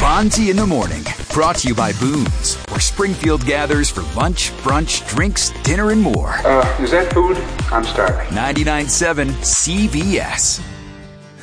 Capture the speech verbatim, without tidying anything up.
Bronzy in the Morning, brought to you by Boone's, where Springfield gathers for lunch, brunch, drinks, dinner, and more. Uh, is that food? I'm starving. ninety-nine point seven C B S.